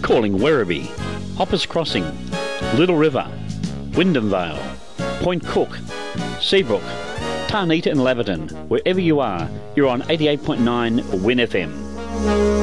Calling Werribee, Hoppers Crossing, Little River, Wyndham Vale, Point Cook, Seabrook, Tarnita and Laverton. Wherever you are, you're on 88.9 Win FM.